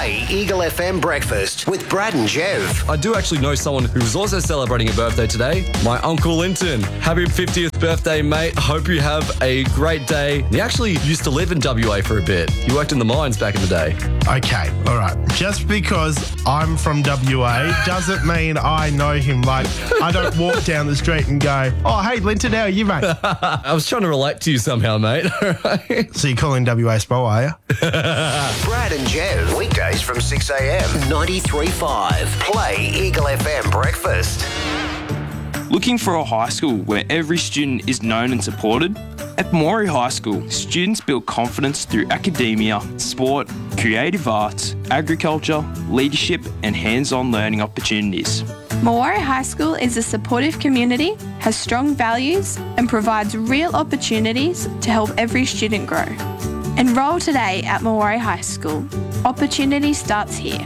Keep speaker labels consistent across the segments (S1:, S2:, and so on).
S1: Play Eagle FM Breakfast with Brad and Jev.
S2: I do actually know someone who's also celebrating a birthday today. My Uncle Linton. Happy 50th birthday, mate. Hope you have a great day. He actually used to live in WA for a bit. He worked in the mines back in the day.
S3: Okay, all right. Just because I'm from WA doesn't mean I know him. Like, I don't walk down the street and go, oh, hey, Linton, how are you, mate?
S2: I was trying to relate to you somehow, mate.
S3: So you're calling WA Spo, are you?
S1: Brad and Jev, weekdays from 6 a.m. 93.5. Play Eagle FM Breakfast.
S4: Looking for a high school where every student is known and supported? At Maury High School, students build confidence through academia, sport, creative arts, agriculture, leadership and hands-on learning opportunities.
S5: Maury High School is a supportive community, has strong values and provides real opportunities to help every student grow. Enrol today at Maury High School. Opportunity starts here.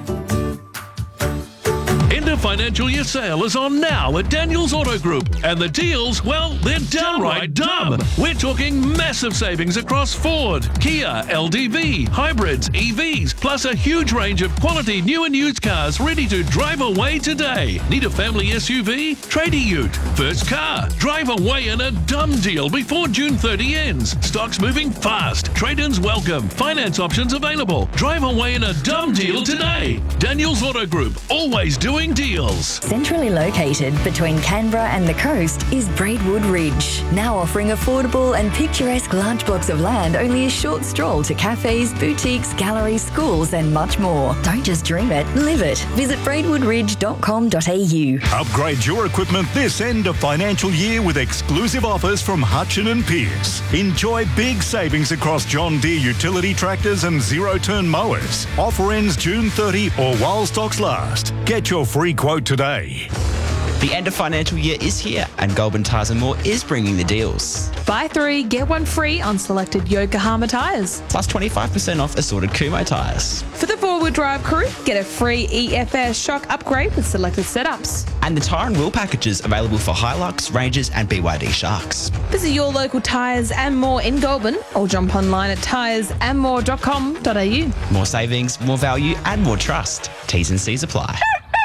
S6: End of financial year sale is on now at Daniels Auto Group. And the deals, well, they're downright dumb. We're talking massive savings across Ford, Kia, LDV, hybrids, EVs, plus a huge range of quality new and used cars ready to drive away today. Need a family SUV? Trade a ute. First car. Drive away in a dumb deal before June 30 ends. Stock's moving fast. Trade-ins welcome. Finance options available. Drive away in a dumb deal today. Daniels Auto Group, always doing deals.
S7: Centrally located between Canberra and the coast is Braidwood Ridge, now offering affordable and picturesque large blocks of land only a short stroll to cafes, boutiques, galleries, schools and much more. Don't just dream it, live it. Visit braidwoodridge.com.au.
S8: Upgrade your equipment this end of financial year with exclusive offers from Hutchin and Pearce. Enjoy big savings across John Deere utility tractors and zero-turn mowers. Offer ends June 30 or while stocks last. Get your free quote today.
S9: The end of financial year is here and Goulburn Tyres & More is bringing the deals.
S10: Buy 3, get 1 free on selected Yokohama tyres.
S9: Plus 25% off assorted Kumho tyres.
S10: For the 4-wheel drive crew, get a free EFS shock upgrade with selected setups.
S9: And the tyre and wheel packages available for Hilux, Rangers and BYD Sharks.
S10: Visit your local Tyres and More in Goulburn or jump online at tyresandmore.com.au.
S9: More savings, more value and more trust. T's and C's apply.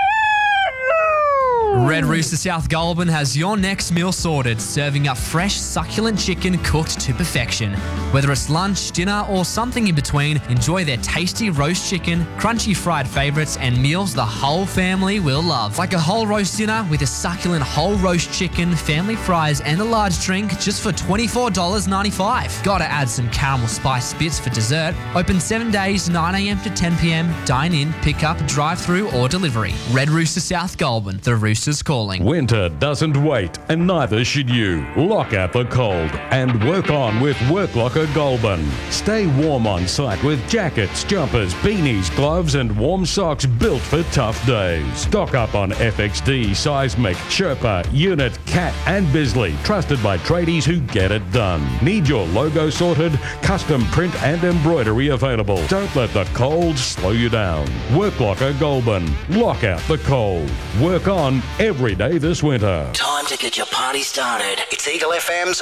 S11: Red Rooster South Goulburn has your next meal sorted, serving up fresh, succulent chicken cooked to perfection. Whether it's lunch, dinner, or something in between, enjoy their tasty roast chicken, crunchy fried favourites, and meals the whole family will love. Like a whole roast dinner with a succulent whole roast chicken, family fries, and a large drink just for $24.95. Gotta add some caramel spice bits for dessert. Open 7 days, 9 a.m. to 10 p.m. Dine in, pick up, drive through, or delivery. Red Rooster South Goulburn. The Roosters calling.
S12: Winter doesn't wait, and neither should you. Lock out the cold and work on with Work Locker Goulburn. Stay warm on site with jackets, jumpers, beanies, gloves, and warm socks built for tough days. Stock up on FXD, Seismic, Sherpa, Unit, Cat, and Bisley. Trusted by tradies who get it done. Need your logo sorted? Custom print and embroidery available. Don't let the cold slow you down. Work Locker Goulburn. Lock out the cold. Work on every day this winter.
S1: Time to get your party started. It's Eagle FM's